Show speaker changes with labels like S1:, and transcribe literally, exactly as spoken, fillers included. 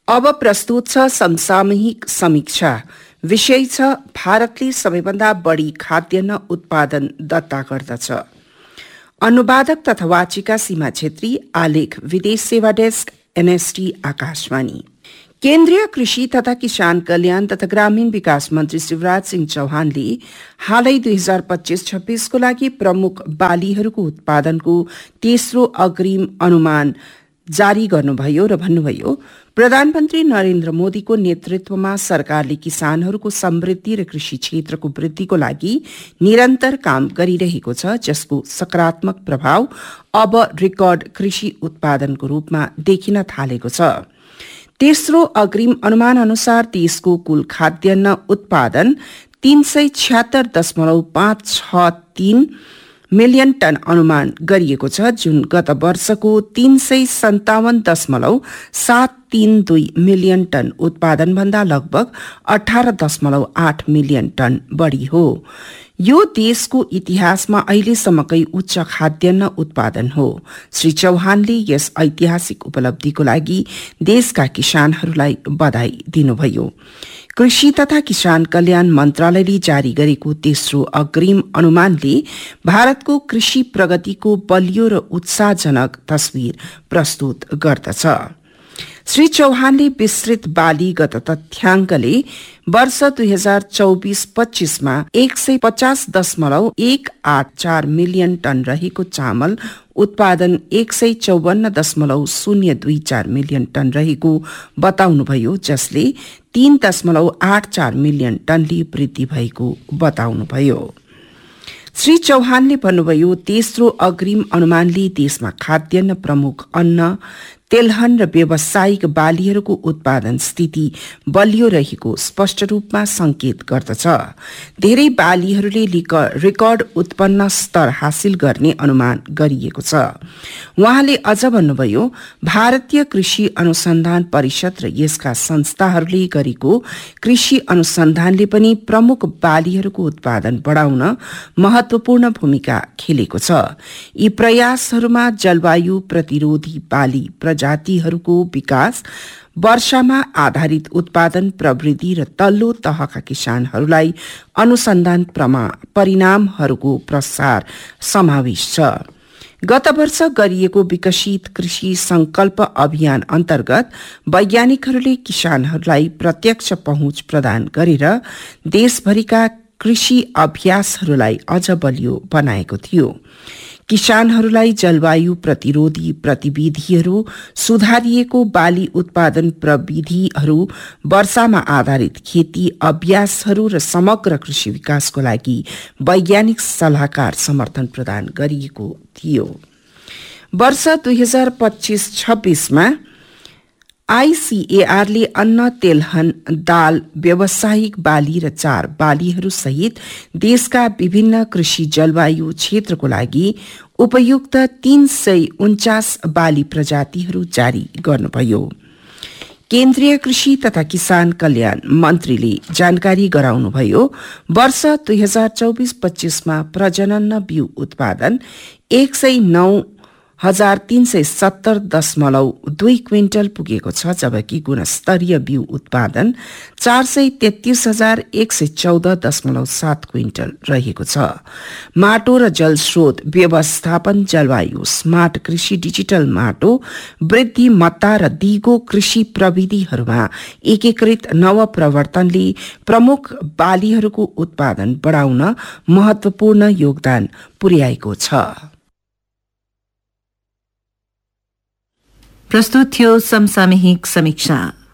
S1: अब प्रस्तुत छ समसामयिक समीक्षा। विषय छ भारतले सबैभन्दा बढी खाद्यान्न उत्पादन दर्ता गर्दछ। अनुवादक तथा वाचिका सीमा छेत्री, आलेख विदेश सेवा डेस्क, एनएसटी आकाशवाणी। केन्द्रीय कृषि तथा किसान कल्याण तथा ग्रामीण विकास मन्त्री शिवराज सिंह चौहानले हालै दुई हजार पच्चीस छब्बीसको लागि प्रमुख बालीहरूको उत्पादनको तेस्रो अग्रिम अनुमान जारी गर्नुभयो र भन्नुभयो, प्रधानमन्त्री नरेन्द्र मोदीको नेतृत्वमा सरकारले किसानहरूको समृद्धि र कृषि क्षेत्रको वृद्धिको लागि निरन्तर काम गरिरहेको छ, जसको सकारात्मक प्रभाव अब रेकर्ड कृषि उत्पादनको रूपमा देखिन थालेको छ। तेस्रो अग्रिम अनुमान अनुसार देशको कुल खाद्यान्न उत्पादन तीन सय छिहत्तर दशमलव पाँच छ तीन मिलियन टन अनुमान गरिएको छ, जुन गत वर्षको तीन सय सन्तावन दशमलव सात तीन दुई मिलियन टन उत्पादन भन्दा लगभग अठार दशमलव आठ मिलियन टन बढी हो। यो देशको इतिहासमा अहिलेसम्मकै उच्च खाद्यान्न उत्पादन हो। श्री चौहानले यस ऐतिहासिक उपलब्धिको लागि देशका किसानहरूलाई बधाई दिनुभयो। कृषि तथा किसान कल्याण मन्त्रालयले जारी गरेको तेस्रो अग्रिम अनुमानले भारतको कृषि प्रगतिको बलियो र उत्साहजनक तस्विर प्रस्तुत गर्दछ। श्री चौहानले विस्तृत बालीगत तथ्याङ्कले वर्ष दुई हजार चौबिस पच्चीसमा एक सय पचास दशमलव एक आठ चार मिलियन टन रहेको चामल उत्पादन एक सय चौवन्न दशमलव शून्य दुई चार मिलियन टन रहेको बताउनुभयो, जसले तीन दशमलव आठ चार मिलियन टनले वृद्धि भएको बताउनुभयो। श्री चौहानले भन्नुभयो, तेस्रो अग्रिम अनुमानले देशमा खाद्यान्न, प्रमुख अन्न, तेलहन र व्यावसायिक बालीहरूको उत्पादन स्थिति बलियो रहेको स्पष्ट रूपमा संकेत गर्दछ। धेरै बालीहरूले रेकर्ड उत्पन्न स्तर हासिल गर्ने अनुमान गरिएको छ। उहाँले अझ भन्नुभयो, भारतीय कृषि अनुसन्धान परिषद र यसका संस्थाहरूले गरेको कृषि अनुसन्धानले पनि प्रमुख बालीहरूको उत्पादन बढाउन महत्वपूर्ण भूमिका खेलेको छ। यी प्रयासहरूमा जलवायु प्रतिरोधी बाली जातिहरूको विकास, वर्षामा आधारित उत्पादन प्रवृत्ति र तल्लो तहका किसानहरूलाई अनुसन्धान परिणामहरूको प्रसार समावेश छ। गत वर्ष गरिएको विकसित कृषि संकल्प अभियान अन्तर्गत वैज्ञानिकहरूले किसानहरूलाई प्रत्यक्ष पहुँच प्रदान गरेर देशभरिका कृषि अभ्यासहरूलाई अझ बलियो बनाएको थियो। किसानहरूलाई जलवायु प्रतिरोधी प्रतिविधिहरू, सुधारिएको बाली उत्पादन प्रविधिहरू, वर्षामा आधारित खेती अभ्यासहरू र समग्र कृषि विकासको लागि वैज्ञानिक सल्लाहकार समर्थन प्रदान गरिएको थियो। वर्ष दुई हजार पच्चीस छब्बीसमा आईसीएआरले अन्न, तेलहन, दाल, व्यावसायिक बाली र चार बालीहरू सहित देशका विभिन्न कृषि जलवायु क्षेत्रको लागि उपयुक्त तीन सय उन्चास बाली प्रजातिहरू जारी गर्नुभयो। केन्द्रीय कृषि तथा किसान कल्याण मन्त्रीले जानकारी गराउनुभयो, वर्ष दुई हजार चौबिस पच्चीसमा प्रजनन बिउ उत्पादन एक सय नौ हजार तीन सय सत्तर दशमलव दुई क्विन्टल पुगेको छ, जबकि गुणस्तरीय बिउ उत्पादन चार सय तेत्तीस हजार एक सय चौध दशमलव सात क्विन्टल रहेको छ। माटो र जल स्रोत व्यवस्थापन, जलवायु स्मार्ट कृषि, डिजिटल माटो वृद्धि मत्ता र दिगो कृषि प्रविधिहरूमा एकीकृत नव प्रवर्तनले प्रमुख बालीहरूको उत्पादन बढाउन महत्वपूर्ण योगदान पुर्याएको छ।
S2: प्रस्तुत थियो समसामयिक समीक्षा।